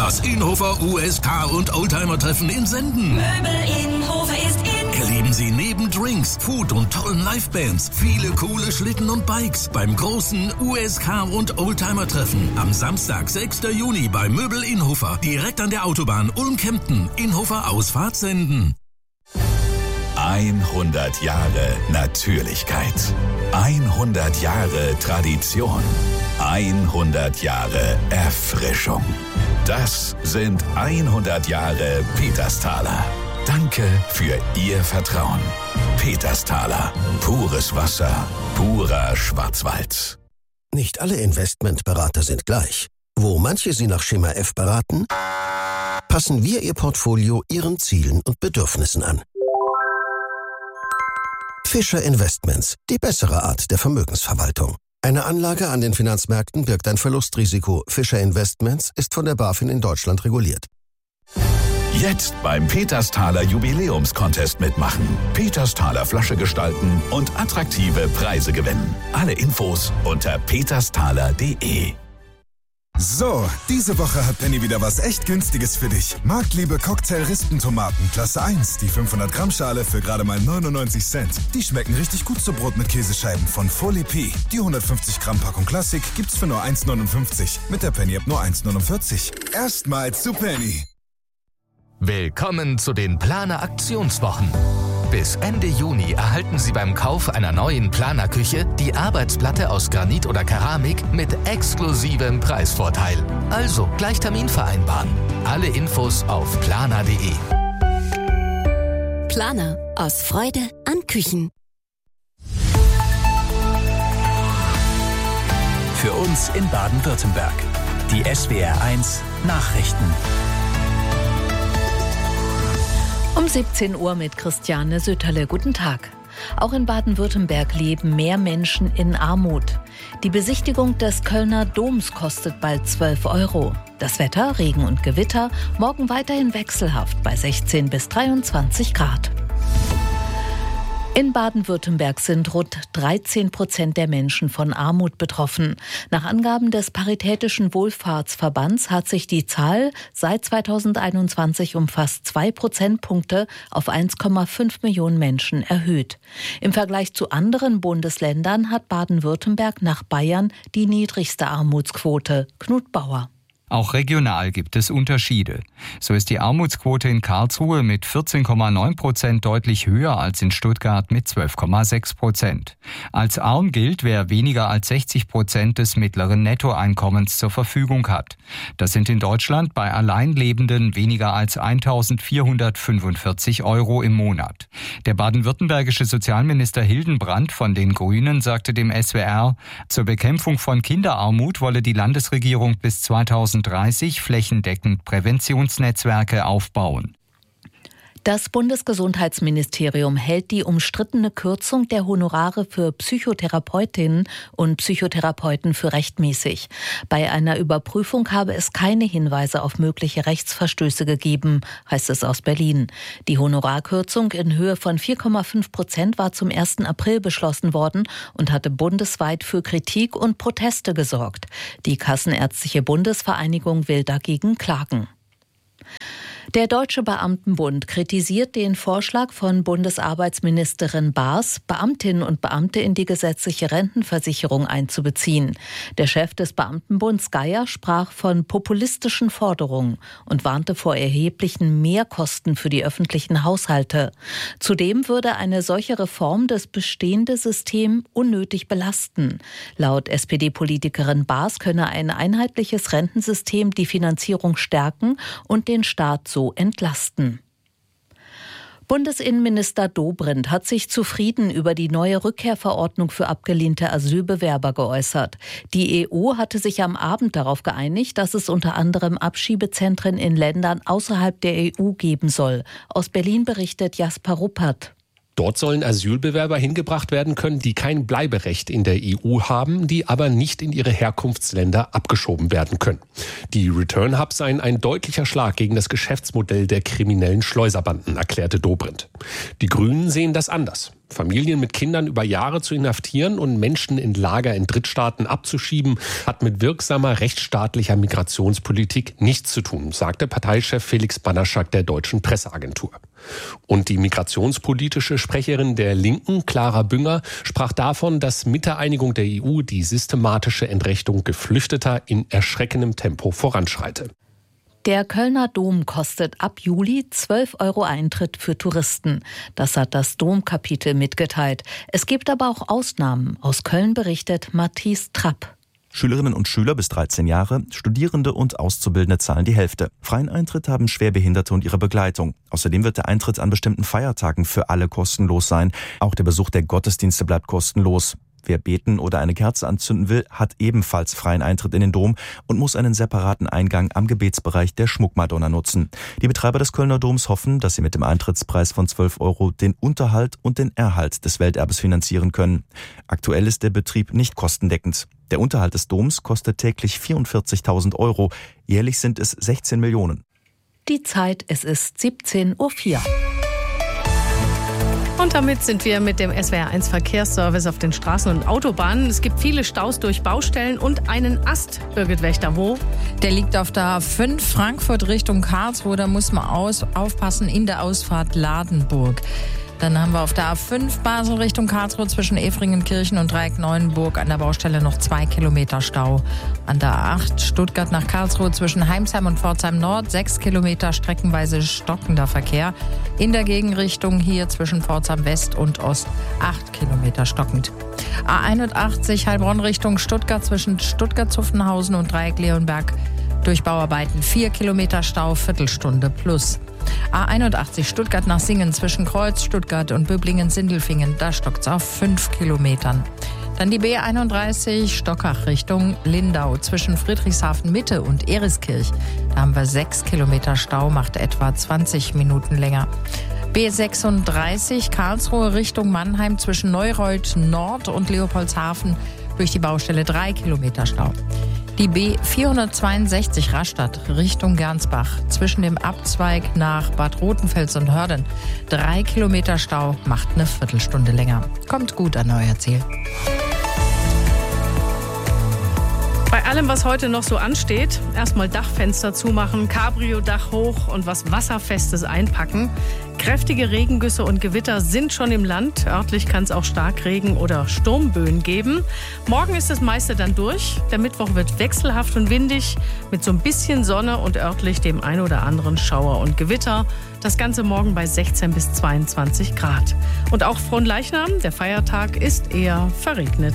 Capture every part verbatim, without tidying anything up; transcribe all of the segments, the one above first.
Das Inhofer U S K und Oldtimer-Treffen in Senden. Möbel Inhofer ist in. Erleben Sie neben Drinks, Food und tollen Livebands viele coole Schlitten und Bikes beim großen U S K und Oldtimer-Treffen am Samstag, sechsten Juni bei Möbel Inhofer. Direkt an der Autobahn Ulm-Kempten. Inhofer Ausfahrt Senden. hundert Jahre Natürlichkeit. hundert Jahre Tradition. hundert Jahre Erfrischung. Das sind hundert Jahre Petersthaler. Danke für Ihr Vertrauen. Petersthaler. Pures Wasser. Purer Schwarzwald. Nicht alle Investmentberater sind gleich. Wo manche Sie nach Schema F beraten, passen wir Ihr Portfolio Ihren Zielen und Bedürfnissen an. Fischer Investments, die bessere Art der Vermögensverwaltung. Eine Anlage an den Finanzmärkten birgt ein Verlustrisiko. Fischer Investments ist von der BaFin in Deutschland reguliert. Jetzt beim Petersthaler Jubiläumscontest mitmachen. Petersthaler Flasche gestalten und attraktive Preise gewinnen. Alle Infos unter petersthaler punkt de. So, diese Woche hat Penny wieder was echt Günstiges für dich. Marktliebe Cocktail-Rispentomaten, Klasse eins, die fünfhundert Gramm Schale für gerade mal neunundneunzig Cent. Die schmecken richtig gut zu Brot mit Käsescheiben von Folie P. Die hundertfünfzig Gramm Packung Klassik gibt's für nur eins neunundfünfzig. Mit der Penny ab nur eins neunundvierzig. Erstmals zu Penny. Willkommen zu den Planer Aktionswochen. Bis Ende Juni erhalten Sie beim Kauf einer neuen Planerküche die Arbeitsplatte aus Granit oder Keramik mit exklusivem Preisvorteil. Also gleich Termin vereinbaren. Alle Infos auf planer punkt de. Planer. Aus Freude an Küchen. Für uns in Baden-Württemberg. Die S W R eins Nachrichten. Um siebzehn Uhr mit Christiane Sütterle. Guten Tag. Auch in Baden-Württemberg leben mehr Menschen in Armut. Die Besichtigung des Kölner Doms kostet bald zwölf Euro. Das Wetter, Regen und Gewitter, morgen weiterhin wechselhaft bei sechzehn bis dreiundzwanzig Grad. In Baden-Württemberg sind rund dreizehn Prozent der Menschen von Armut betroffen. Nach Angaben des Paritätischen Wohlfahrtsverbands hat sich die Zahl seit zweitausendeinundzwanzig um fast zwei Prozentpunkte auf eins Komma fünf Millionen Menschen erhöht. Im Vergleich zu anderen Bundesländern hat Baden-Württemberg nach Bayern die niedrigste Armutsquote. Knut Bauer. Auch regional gibt es Unterschiede. So ist die Armutsquote in Karlsruhe mit vierzehn Komma neun Prozent deutlich höher als in Stuttgart mit zwölf Komma sechs Prozent. Als arm gilt, wer weniger als sechzig Prozent des mittleren Nettoeinkommens zur Verfügung hat. Das sind in Deutschland bei Alleinlebenden weniger als eintausendvierhundertfünfundvierzig Euro im Monat. Der baden-württembergische Sozialminister Hildenbrand von den Grünen sagte dem S W R, zur Bekämpfung von Kinderarmut wolle die Landesregierung bis zweitausenddreißig flächendeckend Präventionsnetzwerke aufbauen. Das Bundesgesundheitsministerium hält die umstrittene Kürzung der Honorare für Psychotherapeutinnen und Psychotherapeuten für rechtmäßig. Bei einer Überprüfung habe es keine Hinweise auf mögliche Rechtsverstöße gegeben, heißt es aus Berlin. Die Honorarkürzung in Höhe von vier Komma fünf Prozent war zum ersten April beschlossen worden und hatte bundesweit für Kritik und Proteste gesorgt. Die Kassenärztliche Bundesvereinigung will dagegen klagen. Der Deutsche Beamtenbund kritisiert den Vorschlag von Bundesarbeitsministerin Baas, Beamtinnen und Beamte in die gesetzliche Rentenversicherung einzubeziehen. Der Chef des Beamtenbunds Geier sprach von populistischen Forderungen und warnte vor erheblichen Mehrkosten für die öffentlichen Haushalte. Zudem würde eine solche Reform das bestehende System unnötig belasten. Laut S P D-Politikerin Baas könne ein einheitliches Rentensystem die Finanzierung stärken und den Staat so entlasten. Bundesinnenminister Dobrindt hat sich zufrieden über die neue Rückkehrverordnung für abgelehnte Asylbewerber geäußert. Die E U hatte sich am Abend darauf geeinigt, dass es unter anderem Abschiebezentren in Ländern außerhalb der E U geben soll. Aus Berlin berichtet Jasper Ruppert. Dort sollen Asylbewerber hingebracht werden können, die kein Bleiberecht in der E U haben, die aber nicht in ihre Herkunftsländer abgeschoben werden können. Die Return Hubs seien ein deutlicher Schlag gegen das Geschäftsmodell der kriminellen Schleuserbanden, erklärte Dobrindt. Die Grünen sehen das anders. Familien mit Kindern über Jahre zu inhaftieren und Menschen in Lager in Drittstaaten abzuschieben, hat mit wirksamer rechtsstaatlicher Migrationspolitik nichts zu tun, sagte Parteichef Felix Banaschak der Deutschen Presseagentur. Und die migrationspolitische Sprecherin der Linken, Clara Bünger, sprach davon, dass mit der Einigung der E U die systematische Entrechtung Geflüchteter in erschreckendem Tempo voranschreite. Der Kölner Dom kostet ab Juli zwölf Euro Eintritt für Touristen. Das hat das Domkapitel mitgeteilt. Es gibt aber auch Ausnahmen. Aus Köln berichtet Matthias Trapp. Schülerinnen und Schüler bis dreizehn Jahre, Studierende und Auszubildende zahlen die Hälfte. Freien Eintritt haben Schwerbehinderte und ihre Begleitung. Außerdem wird der Eintritt an bestimmten Feiertagen für alle kostenlos sein. Auch der Besuch der Gottesdienste bleibt kostenlos. Wer beten oder eine Kerze anzünden will, hat ebenfalls freien Eintritt in den Dom und muss einen separaten Eingang am Gebetsbereich der Schmuckmadonna nutzen. Die Betreiber des Kölner Doms hoffen, dass sie mit dem Eintrittspreis von zwölf Euro den Unterhalt und den Erhalt des Welterbes finanzieren können. Aktuell ist der Betrieb nicht kostendeckend. Der Unterhalt des Doms kostet täglich vierundvierzigtausend Euro. Jährlich sind es sechzehn Millionen. Die Zeit, es ist siebzehn Uhr vier. Und damit sind wir mit dem S W R eins Verkehrsservice auf den Straßen und Autobahnen. Es gibt viele Staus durch Baustellen und einen Ast, Birgit Wächter. Wo? Der liegt auf der A fünf Frankfurt Richtung Karlsruhe. Da muss man aus, aufpassen in der Ausfahrt Ladenburg. Dann haben wir auf der A fünf Basel Richtung Karlsruhe zwischen Efringenkirchen und Dreieck-Neuenburg an der Baustelle noch zwei Kilometer Stau. An der A acht Stuttgart nach Karlsruhe zwischen Heimsheim und Pforzheim Nord sechs Kilometer streckenweise stockender Verkehr. In der Gegenrichtung hier zwischen Pforzheim West und Ost acht Kilometer stockend. A einundachtzig Heilbronn Richtung Stuttgart zwischen Stuttgart-Zuffenhausen und Dreieck-Leonberg durch Bauarbeiten vier Kilometer Stau, Viertelstunde plus. A einundachtzig Stuttgart nach Singen zwischen Kreuz, Stuttgart und Böblingen-Sindelfingen, da stockt's auf fünf Kilometern. Dann die B einunddreißig Stockach Richtung Lindau zwischen Friedrichshafen Mitte und Eriskirch. Da haben wir sechs Kilometer Stau, macht etwa zwanzig Minuten länger. B sechsunddreißig Karlsruhe Richtung Mannheim zwischen Neureuth Nord und Leopoldshafen durch die Baustelle drei Kilometer Stau. Die B vierhundertzweiundsechzig Rastatt Richtung Gernsbach zwischen dem Abzweig nach Bad Rotenfels und Hörden. Drei Kilometer Stau macht eine Viertelstunde länger. Kommt gut an euer Ziel. Bei allem, was heute noch so ansteht, erstmal Dachfenster zumachen, Cabrio-Dach hoch und was Wasserfestes einpacken. Kräftige Regengüsse und Gewitter sind schon im Land. Örtlich kann es auch Starkregen oder Sturmböen geben. Morgen ist das meiste dann durch. Der Mittwoch wird wechselhaft und windig mit so ein bisschen Sonne und örtlich dem ein oder anderen Schauer und Gewitter. Das Ganze morgen bei sechzehn bis zweiundzwanzig Grad. Und auch Fronleichnam, der Feiertag, ist eher verregnet.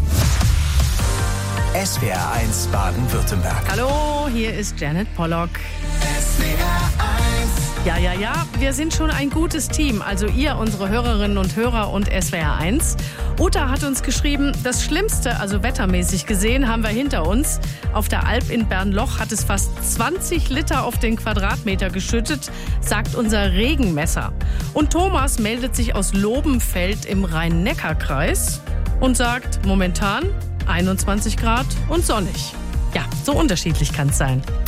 S W R eins Baden-Württemberg. Hallo, hier ist Janet Pollock. S W R eins. Ja, ja, ja, wir sind schon ein gutes Team. Also ihr, unsere Hörerinnen und Hörer und S W R eins. Uta hat uns geschrieben, das Schlimmste, also wettermäßig gesehen, haben wir hinter uns. Auf der Alp in Bernloch hat es fast zwanzig Liter auf den Quadratmeter geschüttet, sagt unser Regenmesser. Und Thomas meldet sich aus Lobenfeld im Rhein-Neckar-Kreis und sagt, momentan einundzwanzig Grad und sonnig. Ja, so unterschiedlich kann es sein.